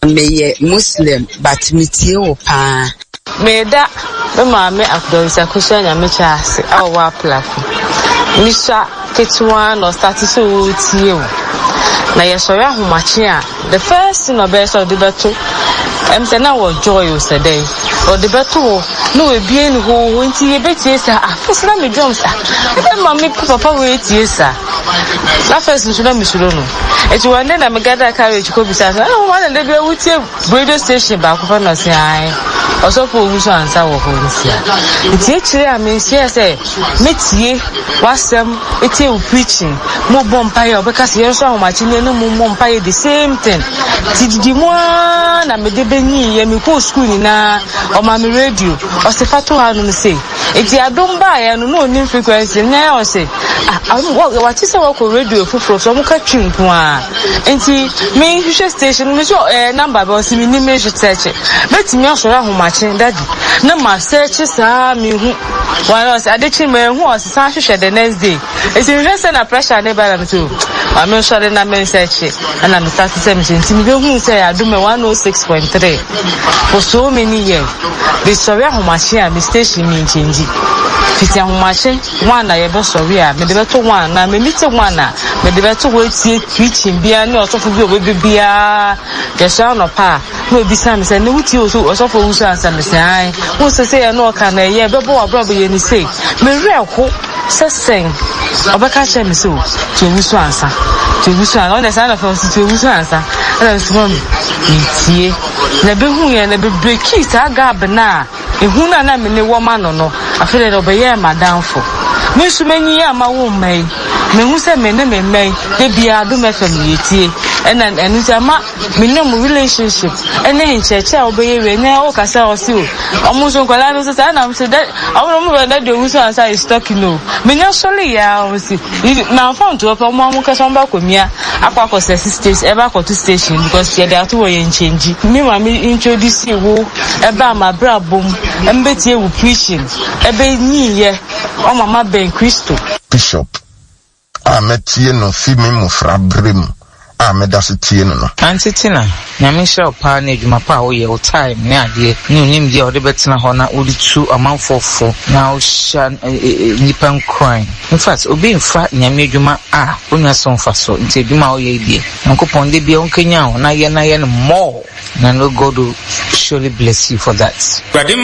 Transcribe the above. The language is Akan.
Me Muslim but metie wo pa. Meda me maame akdorisa kushanya mechase awa plako. Misha ketwa no start so tie wo. Na yesori ahomache a the first thing obese of the beto say na wo joy o sedey or the beto no we bie ni ho nti ye betie sa afis na me drums e ma me papa we tie sa na first nso na me suro no eti one day na me gather carriage ko bisa sa no one day be wutie radio station ba ko fa na se ai osofo oguso ansa wo ho nsia eti e kire a me nsia say metie wasem eti u preaching mo bompa ye obeka se yeso ahomache ni no mo bompa ye the same thing tididi mo na me de benyi ye me ko school ni na o ma me radio o se fato ha no say eti adom ba ye no no ni frequency nya o say what is our radio fufuro so mo ka twinko a enti me hwehwe station me so number ba o si me ni me search betimi asoro ahomache daddy na ma search sa me hu why say adechi me hu o sa hwehwe the next day eti me say na pressure na ba na too I'm sure na me search and I'm start to say me enti me hu say adom 106.3 for so many years the story ahomache a me station me change fiti ahomache one na ye be sorry a me de beto one na me meet one na me de beto we tie preaching bia na osofo bi obi bia the sound of pa no bi sam say no wuti osofo wusu ansa me say ai wo say ye no ka na ye be bo abro ye ni say me reko sesen obeka che me so to wusu ansa on the sound of to wusu ansa and so me tie na be hu ye na be break it agab na ehu na me ne wo ma no afele no be ye madamfo me su manyi ama wo mai me hu se me ne me mai de bia do me fam yetie enu jama me ne mu relationship ene ncheche a obeye we ne o kasa o si o omo so kwala no se na me se that omo mo na de wusu ansa is talking no me nya sole ya o si na phone to omo mo kasa mba komia akwa ko se station e ba ko to station because ye dey to wo ye change me ma me introduce wo e ba ma bra bom embetie wo preaching e be nyi ye o mama ben Christo Bishop ametie no fi me mo frabrem amedasetie no antitina nyame sha pa na adwuma pa wo ye o time ne ade ne onim dia o de betina ho na odi tu amanfofo na o sha nipan crime in fact obi mfa nyame adwuma onya so mfa so nti adwuma wo ye die nkopon de bia onkenya ho na ye no more na no God will surely bless you for that.